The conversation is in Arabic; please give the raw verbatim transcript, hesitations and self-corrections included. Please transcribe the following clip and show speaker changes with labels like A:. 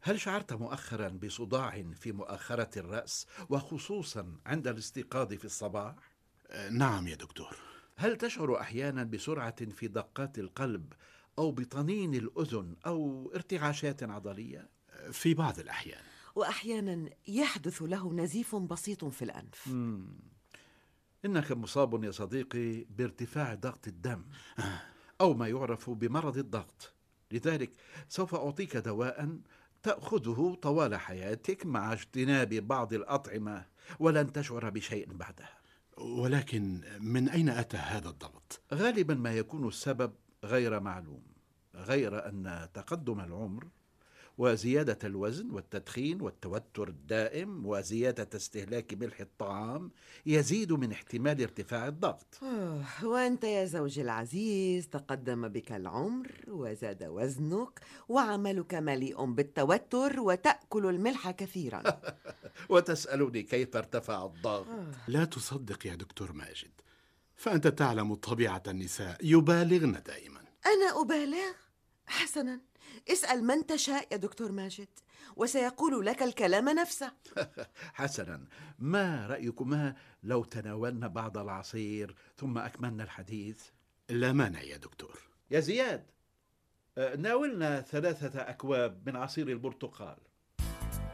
A: هل شعرت مؤخرا بصداع في مؤخرة الرأس وخصوصا عند الاستيقاظ في الصباح؟
B: آه، نعم يا دكتور.
A: هل تشعر أحيانا بسرعة في دقات القلب أو بطنين الأذن أو ارتعاشات عضلية؟
B: آه، في بعض الأحيان.
C: وأحيانا يحدث له نزيف بسيط في الأنف.
A: مم. إنك مصاب يا صديقي بارتفاع ضغط الدم أو ما يعرف بمرض الضغط، لذلك سوف أعطيك دواء تأخذه طوال حياتك مع اجتناب بعض الأطعمة، ولن تشعر بشيء بعدها.
B: ولكن من أين أتى هذا الضغط؟
A: غالبا ما يكون السبب غير معلوم، غير أن تقدم العمر وزيادة الوزن والتدخين والتوتر الدائم وزيادة استهلاك ملح الطعام يزيد من احتمال ارتفاع الضغط.
C: آه، وأنت يا زوجي العزيز تقدم بك العمر وزاد وزنك وعملك مليء بالتوتر وتأكل الملح كثيرا.
A: وتسألني كيف ارتفع الضغط؟
B: لا تصدق يا دكتور ماجد، فأنت تعلم طبيعة النساء، يبالغن دائما.
C: أنا أبالغ؟ حسنا، اسأل من تشاء يا دكتور ماجد وسيقول لك الكلام نفسه.
A: حسنا، ما رأيكما لو تناولنا بعض العصير ثم أكملنا الحديث؟
B: لا مانع يا دكتور.
A: يا زياد، آه، ناولنا ثلاثة أكواب من عصير البرتقال.